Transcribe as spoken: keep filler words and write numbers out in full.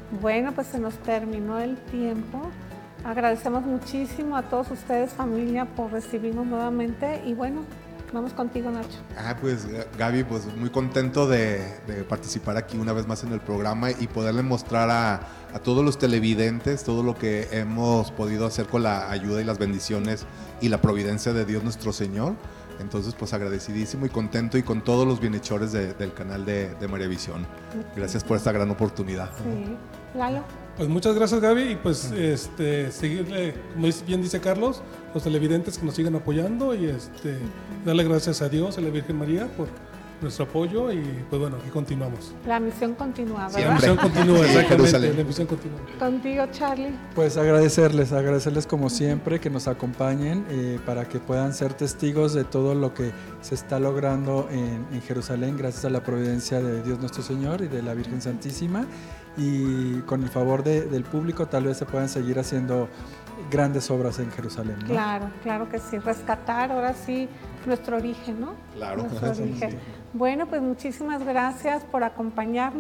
Bueno, pues se nos terminó el tiempo. Agradecemos muchísimo a todos ustedes, familia, por recibirnos nuevamente y bueno, vamos contigo, Nacho. Ah, pues Gaby, pues muy contento de, de participar aquí una vez más en el programa y poderle mostrar a, a todos los televidentes todo lo que hemos podido hacer con la ayuda y las bendiciones y la providencia de Dios nuestro Señor. Entonces, pues agradecidísimo y contento y con todos los bienhechores de, del canal de, de María Visión. Gracias por esta gran oportunidad. Sí. Lalo. Pues muchas gracias, Gaby, y pues este, seguirle, como bien dice Carlos, los televidentes que nos sigan apoyando y este, darle gracias a Dios, a la Virgen María por nuestro apoyo y pues bueno, aquí continuamos. La misión continúa, ¿verdad? La misión continúa, exactamente, la misión continúa. Contigo, Charlie. Pues agradecerles, agradecerles como siempre que nos acompañen eh, para que puedan ser testigos de todo lo que se está logrando en, en Jerusalén gracias a la providencia de Dios nuestro Señor y de la Virgen Santísima. Y con el favor de, del público tal vez se puedan seguir haciendo grandes obras en Jerusalén, ¿no? Claro, claro que sí, rescatar ahora sí nuestro origen, ¿no? Claro. Nuestro origen. Bueno, pues muchísimas gracias por acompañarnos.